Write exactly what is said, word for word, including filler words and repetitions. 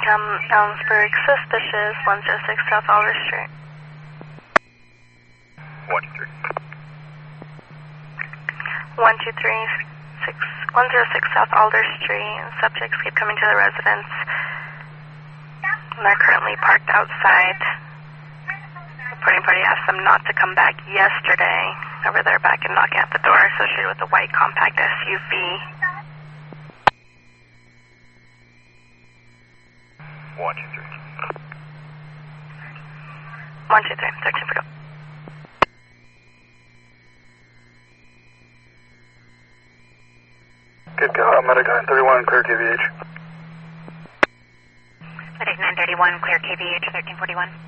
Bellingham, Ellensburg, suspicious, one zero six South Alder Street. one two three. one two three, six, one zero six South Alder Street. Subjects keep coming to the residence. They're currently parked outside. Reporting party asked them not to come back yesterday. Over there back and knocking at the door associated with the white compact S U V. one two three. one two three, thirteen for go. Good go. I'm Medic nine thirty-one, clear K V H. Medic nine thirty-one, clear K V H, thirteen forty-one.